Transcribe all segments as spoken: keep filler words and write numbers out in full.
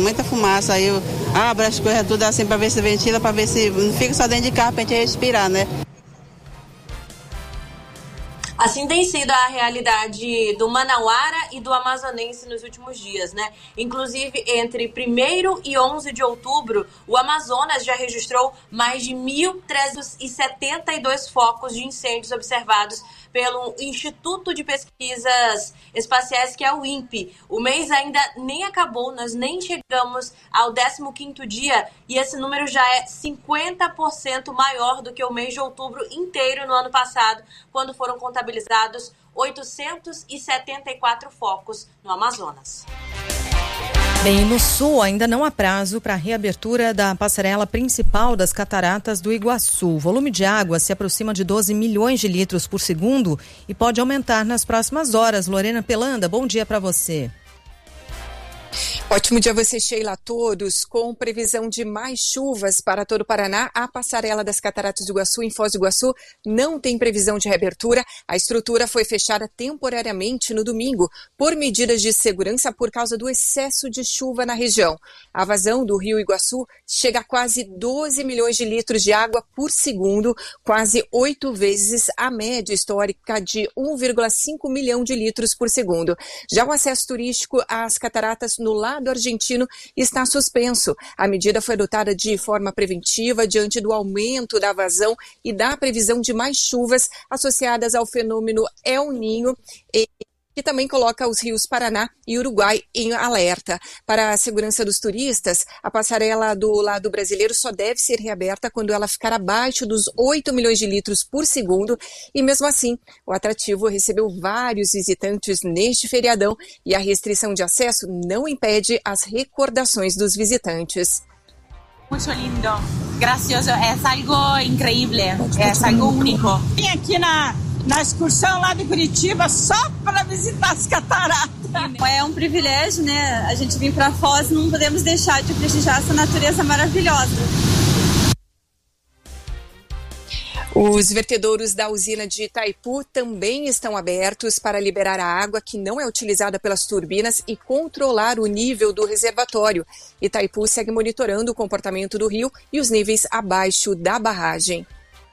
muita fumaça, aí eu abro as coisas tudo assim para ver se ventila, para ver se não fica só dentro de carro pra gente respirar, né? Assim tem sido a realidade do manauara e do amazonense nos últimos dias, né? Inclusive, entre primeiro e onze de outubro, o Amazonas já registrou mais de mil trezentos e setenta e dois focos de incêndios observados pelo Instituto de Pesquisas Espaciais, que é o INPE. O mês ainda nem acabou, nós nem chegamos ao décimo quinto dia e esse número já é cinquenta por cento maior do que o mês de outubro inteiro no ano passado, quando foram contabilizados oitocentos e setenta e quatro focos no Amazonas. Bem, no sul ainda não há prazo para a reabertura da passarela principal das cataratas do Iguaçu. O volume de água se aproxima de doze milhões de litros por segundo e pode aumentar nas próximas horas. Lorena Pelanda, bom dia para você. Ótimo dia a você, Sheila, a todos. Com previsão de mais chuvas para todo o Paraná, a passarela das Cataratas do Iguaçu, em Foz do Iguaçu, não tem previsão de reabertura. A estrutura foi fechada temporariamente no domingo por medidas de segurança por causa do excesso de chuva na região. A vazão do rio Iguaçu chega a quase doze milhões de litros de água por segundo, quase oito vezes a média histórica de um vírgula cinco milhão de litros por segundo. Já o acesso turístico às cataratas no lado argentino está suspenso. A medida foi adotada de forma preventiva diante do aumento da vazão e da previsão de mais chuvas associadas ao fenômeno El Niño, e que também coloca os rios Paraná e Uruguai em alerta. Para a segurança dos turistas, a passarela do lado brasileiro só deve ser reaberta quando ela ficar abaixo dos oito milhões de litros por segundo, e mesmo assim, o atrativo recebeu vários visitantes neste feriadão e a restrição de acesso não impede as recordações dos visitantes. Muito lindo, gracioso, é algo incrível, é algo único. Vim aqui na na excursão lá de Curitiba só para visitar as cataratas. É um privilégio, né? A gente vir para Foz, não podemos deixar de prestigiar essa natureza maravilhosa. Os vertedouros da usina de Itaipu também estão abertos para liberar a água que não é utilizada pelas turbinas e controlar o nível do reservatório. Itaipu segue monitorando o comportamento do rio e os níveis abaixo da barragem.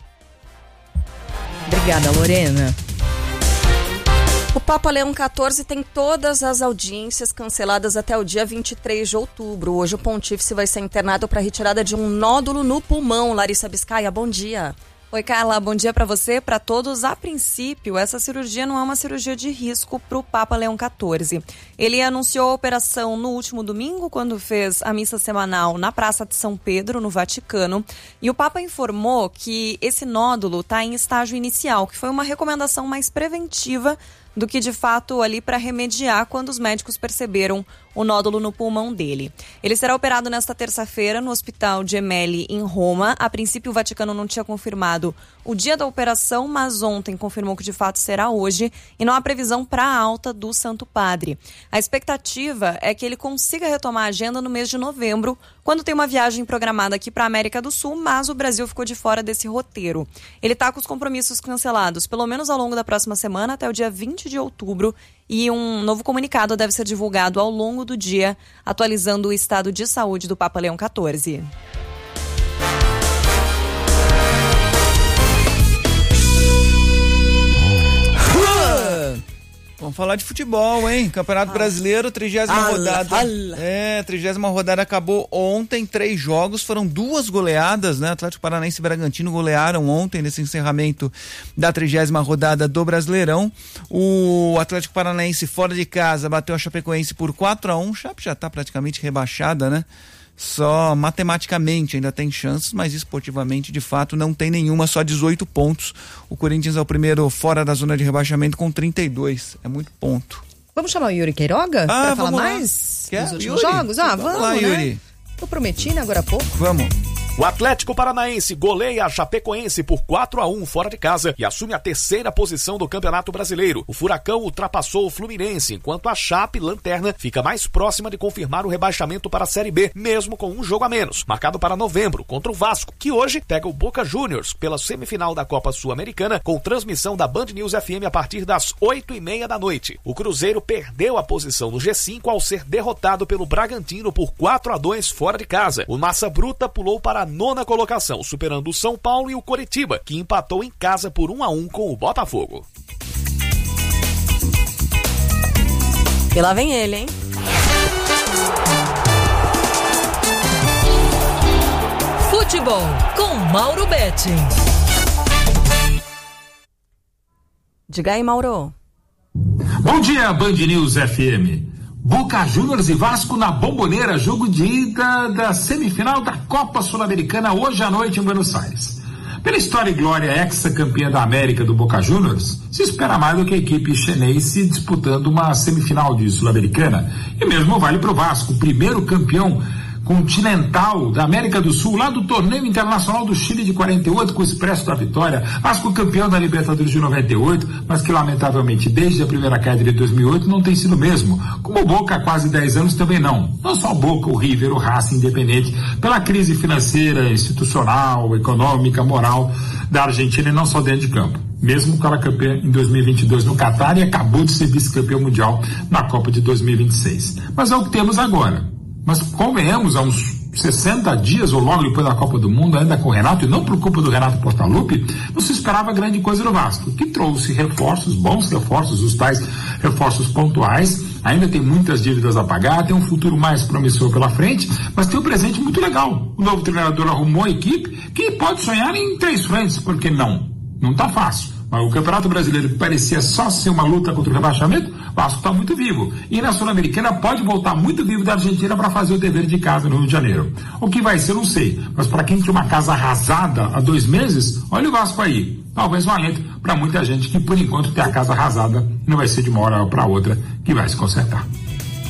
Obrigada, Lorena. O Papa Leão quatorze tem todas as audiências canceladas até o dia vinte e três de outubro. Hoje o pontífice vai ser internado para retirada de um nódulo no pulmão. Larissa Biscaia, bom dia. Oi, Carla, bom dia para você, para todos. A princípio, essa cirurgia não é uma cirurgia de risco para o Papa Leão quatorze. Ele anunciou a operação no último domingo, quando fez a missa semanal na Praça de São Pedro, no Vaticano. E o Papa informou que esse nódulo está em estágio inicial, que foi uma recomendação mais preventiva do que de fato ali para remediar quando os médicos perceberam o nódulo no pulmão dele. Ele será operado nesta terça-feira no Hospital Gemelli, em Roma. A princípio, o Vaticano não tinha confirmado o dia da operação, mas ontem confirmou que de fato será hoje e não há previsão para a alta do Santo Padre. A expectativa é que ele consiga retomar a agenda no mês de novembro, quando tem uma viagem programada aqui para a América do Sul, mas o Brasil ficou de fora desse roteiro. Ele está com os compromissos cancelados, pelo menos ao longo da próxima semana, até o dia vinte de outubro, e um novo comunicado deve ser divulgado ao longo do dia, atualizando o estado de saúde do Papa Leão quatorze. Vamos falar de futebol, hein? Campeonato ah. Brasileiro, trigésima rodada. Ala. É, trigésima rodada acabou ontem, três jogos, foram duas goleadas, né? Atlético Paranaense e Bragantino golearam ontem nesse encerramento da trigésima rodada do Brasileirão. O Atlético Paranaense fora de casa bateu a Chapecoense por quatro a um, Chape já tá praticamente rebaixada, né? Só matematicamente ainda tem chances, mas esportivamente de fato não tem nenhuma, só dezoito pontos. O Corinthians é o primeiro fora da zona de rebaixamento com trinta e dois, é muito ponto. Vamos chamar o Yuri Queiroga ah, para falar lá. mais Quer? dos últimos Yuri? jogos? Ah, vamos, vamos lá, né? Yuri. Eu prometi, né, agora há pouco. Vamos. O Atlético Paranaense goleia a Chapecoense por quatro a um fora de casa e assume a terceira posição do Campeonato Brasileiro. O Furacão ultrapassou o Fluminense, enquanto a Chape, lanterna, fica mais próxima de confirmar o rebaixamento para a Série B, mesmo com um jogo a menos, marcado para novembro, contra o Vasco, que hoje pega o Boca Juniors pela semifinal da Copa Sul-Americana, com transmissão da Band News F M a partir das oito e meia da noite. O Cruzeiro perdeu a posição no G cinco ao ser derrotado pelo Bragantino por quatro a dois fora de casa. O Massa Bruta pulou para a nona colocação, superando o São Paulo e o Coritiba, que empatou em casa por um a um com o Botafogo. E lá vem ele, hein? Futebol com Mauro Betti. Diga aí, Mauro. Bom dia, Band News F M. Boca Juniors e Vasco na Bombonera, jogo de ida da semifinal da Copa Sul-Americana hoje à noite em Buenos Aires. Pela história e glória ex-campeã da América do Boca Juniors, se espera mais do que a equipe chinense disputando uma semifinal de Sul-Americana. E mesmo vale para o Vasco, o primeiro campeão continental da América do Sul, lá do Torneio Internacional do Chile de quarenta e oito, com o Expresso da Vitória. Vasco campeão da Libertadores de noventa e oito, mas que lamentavelmente desde a primeira queda de dois mil e oito não tem sido o mesmo. Como o Boca há quase dez anos também não. Não só o Boca, o River, o Racing, Independente, pela crise financeira, institucional, econômica, moral da Argentina e não só dentro de campo. Mesmo com ela campeã em dois mil e vinte e dois no Catar e acabou de ser vice-campeão mundial na Copa de dois mil e vinte e seis. Mas é o que temos agora. Mas convenhamos, há uns sessenta dias ou logo depois da Copa do Mundo, ainda com o Renato, e não por culpa do Renato Portaluppi, não se esperava grande coisa no Vasco, que trouxe reforços, bons reforços, os tais reforços pontuais, ainda tem muitas dívidas a pagar, tem um futuro mais promissor pela frente, mas tem um presente muito legal. O novo treinador arrumou a equipe que pode sonhar em três frentes, por que não? Não está fácil. Mas o Campeonato Brasileiro, que parecia só ser uma luta contra o rebaixamento, o Vasco está muito vivo. E na Sul-Americana pode voltar muito vivo da Argentina para fazer o dever de casa no Rio de Janeiro. O que vai ser, não sei. Mas para quem tinha uma casa arrasada há dois meses, olha o Vasco aí. Talvez um alento para muita gente que, por enquanto, tem a casa arrasada e não vai ser de uma hora para outra que vai se consertar.